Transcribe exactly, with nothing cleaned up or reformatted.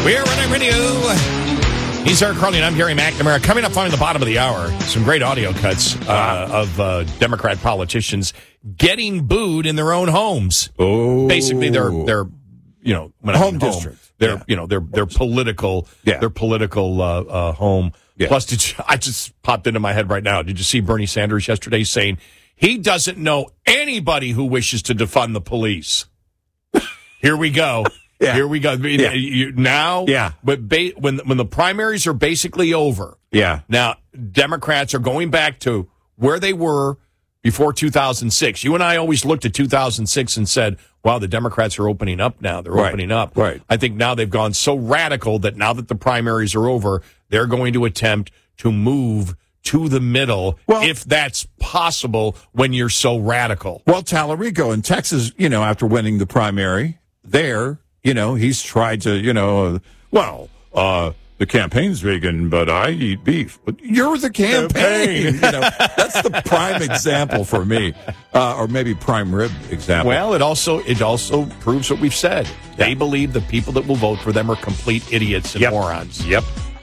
We're running radio. He's Eric Carly, and I'm Gary McNamara. Coming up on the bottom of the hour, some great audio cuts uh, of uh, Democrat politicians getting booed in their own homes. Oh, basically, they're they're you know when home I'm district. Home, they're yeah. you know they're they're political. Yeah. Their political uh, uh, home. Yeah. Plus, did you, I just popped into my head right now. Did you see Bernie Sanders yesterday saying he doesn't know anybody who wishes to defund the police? Here we go. Yeah. Here we go. Yeah. You, now, yeah. But ba- when when the primaries are basically over, yeah. Now Democrats are going back to where they were before two thousand six. You and I always looked at two thousand six and said, "Wow, the Democrats are opening up now. They're right. opening up." Right. I think now they've gone so radical that now that the primaries are over, they're going to attempt to move to the middle, well, if that's possible when you're so radical. Well, Tallarico in Texas, you know, after winning the primary there. You know, he's tried to, you know, uh, well, uh, the campaign's vegan, but I eat beef. But you're the campaign. you know, that's the prime example for me, uh, or maybe prime rib example. Well, it also it also proves what we've said. Yeah. They believe the people that will vote for them are complete idiots and yep. morons. Yep.